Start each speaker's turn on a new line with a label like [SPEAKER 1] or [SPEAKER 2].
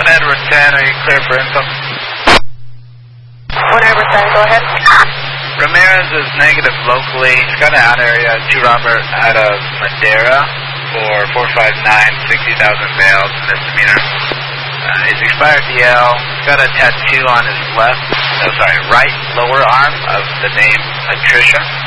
[SPEAKER 1] 1 Edward 10, are you clear for info?
[SPEAKER 2] 1 Edward 10, go ahead.
[SPEAKER 1] Ramirez is negative locally. He's got an out area, 2 Robert out of Madera for 459, 60,000 bails, misdemeanor. He's expired DL. He's got a tattoo on his right lower arm of the name Patricia.